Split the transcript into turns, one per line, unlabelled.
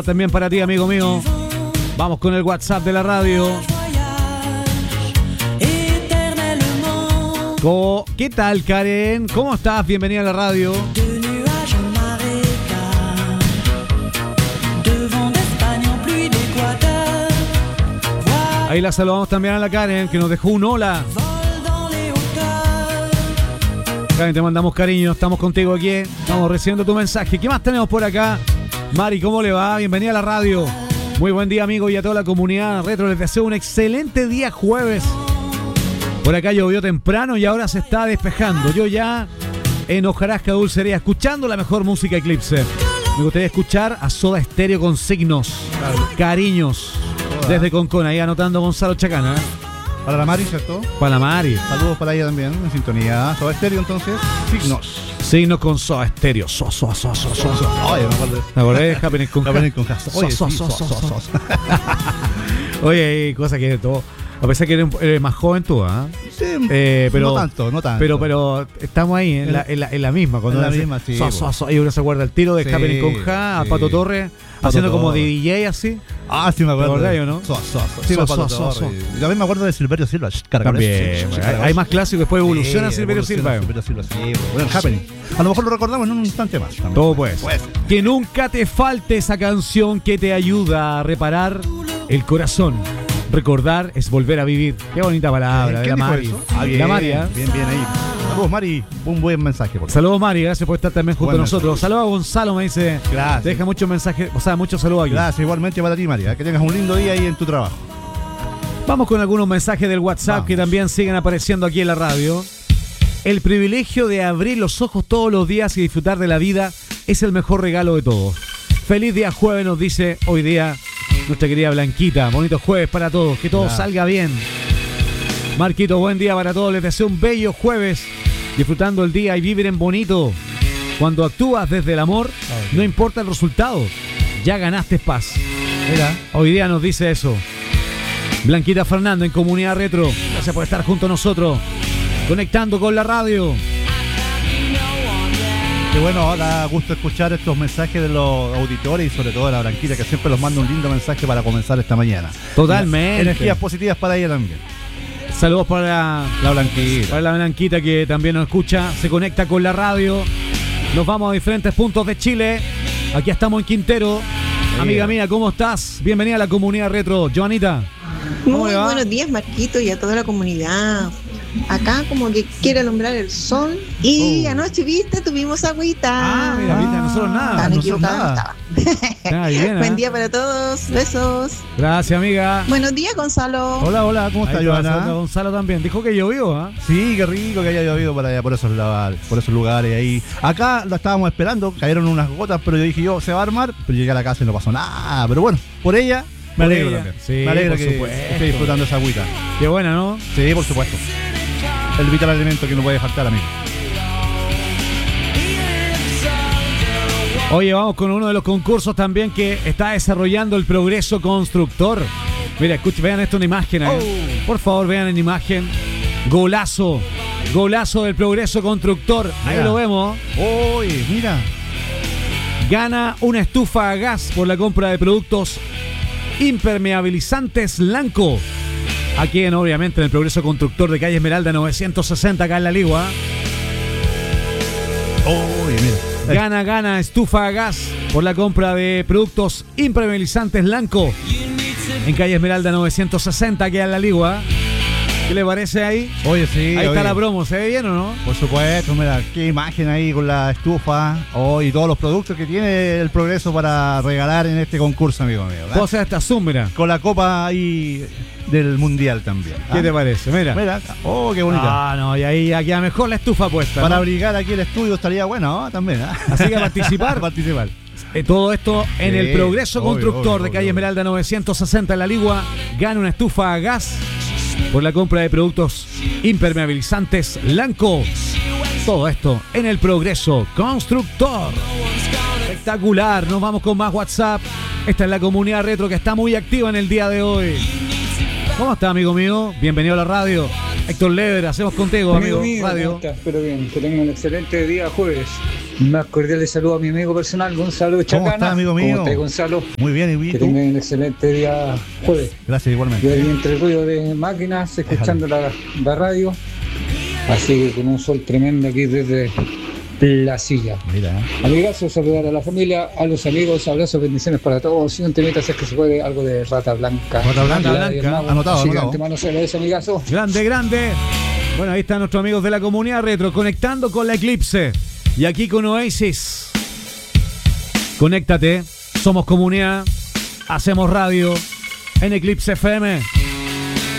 También para ti, amigo mío. Vamos con el WhatsApp de la radio. ¿Qué tal, Karen? ¿Cómo estás? Bienvenida a la radio. Ahí la saludamos también a la Karen, que nos dejó un hola. Karen, te mandamos cariño, estamos contigo aquí. Estamos recibiendo tu mensaje. ¿Qué más tenemos por acá? Mari, ¿cómo le va? Bienvenida a la radio. Muy buen día, amigo, y a toda la comunidad retro. Les deseo un excelente día jueves. Por acá llovió temprano y ahora se está despejando. Yo ya en Hojarasca Dulcería, escuchando la mejor música Eclipse. Me gustaría escuchar a Soda Stereo con signos. Cariños. Desde Concón, ahí anotando Gonzalo Chacana.
Para la Mari, ¿cierto?
Para la Mari.
Saludos para ella también, en sintonía. Soda Stereo, entonces, signos.
Signos con Soda Stereo.
Oye, me acuerdo de eso.
¿Me acordé de Happening con
Happening con Oye,
Oye, hay cosas que todo. A pesar que eres más joven tú, ¿ah?
Sí,
pero,
no tanto.
Pero estamos ahí en la misma. Cuando
en la misma, sí.
Ahí uno se acuerda el tiro de
Sí,
Happening con Ja, a
sí.
Pato Torres,
Pato
haciendo como
Torres.
de DJ así.
Ah, sí me acuerdo.
¿Te acordás, o no?
Sí, Pato Torres. Y también me acuerdo de Silverio Silva.
También. Hay más clásicos, después evoluciona Silverio Silva.
Silverio Silva, sí. Bueno, el Happening. A lo mejor lo recordamos en un instante más. También.
Todo pues. Que nunca te falte esa canción que te ayuda a reparar el corazón. Recordar es volver a vivir. Qué bonita palabra de la Mari.
Bien,
la Mari, ¿eh?
Bien ahí. Saludos, Mari. Un buen mensaje. Por
Saludos, Mari. Gracias por estar también junto a nosotros. Saludos a Gonzalo, me dice.
Gracias.
Te deja muchos mensajes, o sea, muchos saludos aquí.
Gracias, igualmente para ti, Mari. Que tengas un lindo día ahí en tu trabajo.
Vamos con algunos mensajes del WhatsApp que también siguen apareciendo aquí en la radio. El privilegio de abrir los ojos todos los días y disfrutar de la vida es el mejor regalo de todos. Feliz día jueves, nos dice hoy día nuestra querida Blanquita. Bonito jueves para todos, que todo salga bien. Marquito, buen día para todos. Les deseo un bello jueves, disfrutando el día y vivir en bonito. Cuando actúas desde el amor, no importa el resultado, ya ganaste paz.
Mira.
Hoy día nos dice eso Blanquita Fernando en Comunidad Retro. Gracias por estar junto a nosotros, conectando con la radio.
Qué bueno, da gusto escuchar estos mensajes de los auditores y sobre todo de la Blanquita, que siempre nos manda un lindo mensaje para comenzar esta mañana.
Totalmente.
Energías positivas para ella también.
Saludos para
la Blanquita.
Para la Blanquita, que también nos escucha, se conecta con la radio. Nos vamos a diferentes puntos de Chile. Aquí estamos en Quintero. Amiga mía, ¿cómo estás? Bienvenida a la Comunidad Retro. Joanita.
Muy buenos días, Marquito, y a toda la comunidad. Acá como que quiere alumbrar el sol. Y anoche, ¿viste? Tuvimos agüita.
Mira, nosotros nada.
Tan equivocada no estaba.
Bien,
Buen día para todos. Besos.
Gracias, amiga.
Buenos días, Gonzalo.
Hola, ¿cómo está, Joana?
Gonzalo también. Dijo que llovió, ¿ah?
Sí, qué rico que haya llovido por allá, por esos lugares ahí. Acá lo estábamos esperando, cayeron unas gotas, pero yo dije, se va a armar, pero llegué a la casa y no pasó nada. Pero bueno, por ella me alegro también.
Sí,
me alegro
por
que
supuesto.
esté disfrutando esa agüita.
Qué buena, ¿no?
Sí, por supuesto. El vital alimento que no puede faltar, amigo.
Oye, vamos con uno de los concursos también que está desarrollando el Progreso Constructor. Mira, escuchen, vean esto en imagen. Por favor, vean en imagen. Golazo del Progreso Constructor. Ahí
Mira.
lo vemos.
Oye, mira.
Gana una estufa a gas por la compra de productos impermeabilizantes Lanco. Aquí obviamente en el Progreso Constructor de calle Esmeralda 960, acá en La Ligua.
Oye, mira.
Gana estufa a gas por la compra de productos impermeabilizantes Lanco en calle Esmeralda 960, aquí en La Ligua. ¿Qué le parece ahí?
Oye, sí.
Ahí está la promo, ¿se ve bien o no?
Por supuesto, mira, qué imagen ahí con la estufa y todos los productos que tiene el Progreso para regalar en este concurso, amigo mío.
Puedo hacer esta zoom, mira.
Con la copa ahí del Mundial también.
¿Qué te parece? Mira.
Qué bonita.
No, y ahí queda mejor la estufa puesta.
Para
¿no?
abrigar aquí el estudio estaría bueno, ¿no? También.
Así que a participar. Todo esto en el Progreso Constructor de calle Esmeralda 960 en La Ligua. Gana una estufa a gas por la compra de productos impermeabilizantes Lanco. Todo esto en el Progreso Constructor. Espectacular. Nos vamos con más WhatsApp. Esta es la Comunidad Retro que está muy activa en el día de hoy. ¿Cómo está, amigo mío? Bienvenido a la radio. Héctor Lever, hacemos contigo, amigo.
Mío,
Radio.
¿cómo estás? Espero bien, que tengan un excelente día jueves. Más cordiales saludos a mi amigo personal, Gonzalo Chacana.
¿Cómo está, amigo mío?
¿Cómo estás, Gonzalo?
Muy bien, ¿y
Que
tú?
tengan un excelente día jueves.
Gracias, igualmente.
Yo aquí entre el ruido de máquinas, escuchando la radio. Así que con un sol tremendo aquí desde la silla.
Mira,
Amigazo, saludar a la familia, a los amigos, abrazos, bendiciones para todos. Y un temita, si es que se puede, algo de Rata Blanca.
Rata Blanca,
La de Mago.
anotado,
Así que
anotado.
antemano se agradece, amigazo.
Grande, grande. Bueno, ahí están nuestros amigos de la comunidad retro conectando con la Eclipse. Y aquí con Oasis. Conéctate. Somos comunidad. Hacemos radio en Eclipse FM.